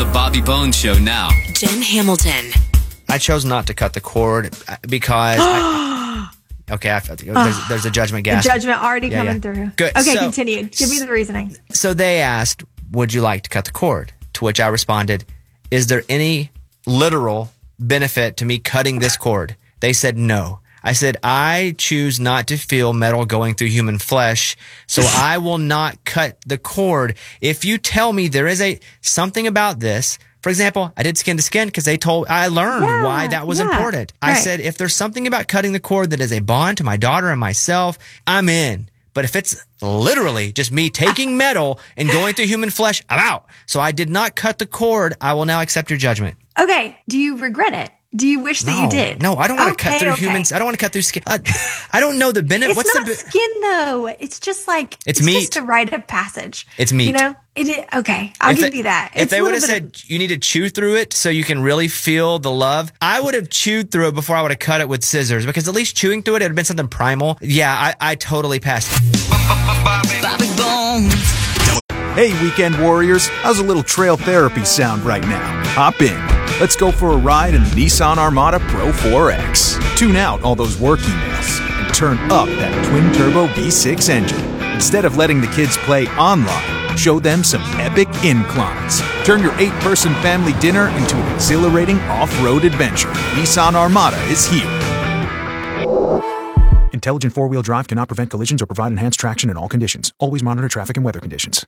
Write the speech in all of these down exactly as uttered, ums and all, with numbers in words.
Bobby Bones Show now. Jen Hamilton. I chose not to cut the cord because... I, okay, I, there's, there's a judgment gas. The judgment already yeah, coming yeah. through. Good. Okay, so, continue. Give me the reasoning. So they asked, would you like to cut the cord? To which I responded, is there any literal benefit to me cutting this cord? They said no. I said, I choose not to feel metal going through human flesh, so I will not cut the cord. If you tell me there is a something about this, for example, I did skin to skin because they told, I learned yeah, why that was yeah, important. Right. I said, if there's something about cutting the cord that is a bond to my daughter and myself, I'm in. But if it's literally just me taking metal and going through human flesh, I'm out. So I did not cut the cord. I will now accept your judgment. Okay. Do you regret it? Do you wish that No, you did? no, I don't want to Okay, cut through okay. humans. I don't want to cut through skin. I, I don't know the benefit. It's What's not the skin though. It's just like It's it's meat. just a rite of passage. It's meat. You know, it is, okay. I'll If give they- you that. If It's they a would have little said bit you need to chew through it so you can really feel the love, I would have chewed through it before I would have cut it with scissors because at least chewing through it, it would have been something primal. Yeah, I, I totally passed. Bobby Bones. Hey, weekend warriors, how's a little trail therapy sound right now? Hop in. Let's go for a ride in the Nissan Armada Pro four X. Tune out all those work emails and turn up that twin-turbo V six engine. Instead of letting the kids play online, show them some epic inclines. Turn your eight-person family dinner into an exhilarating off-road adventure. Nissan Armada is here. Intelligent four-wheel drive cannot prevent collisions or provide enhanced traction in all conditions. Always monitor traffic and weather conditions.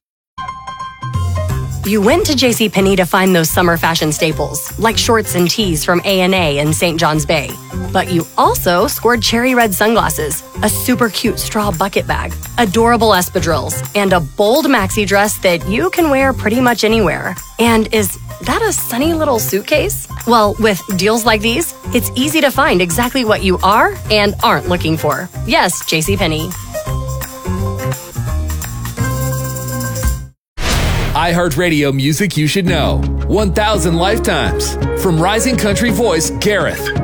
You went to JCPenney to find those summer fashion staples, like shorts and tees from A and A in Saint John's Bay. But you also scored cherry red sunglasses, a super cute straw bucket bag, adorable espadrilles, and a bold maxi dress that you can wear pretty much anywhere. And is that a sunny little suitcase? Well, with deals like these, it's easy to find exactly what you are and aren't looking for. Yes, JCPenney. iHeartRadio music you should know. one thousand lifetimes. From rising country voice Gareth.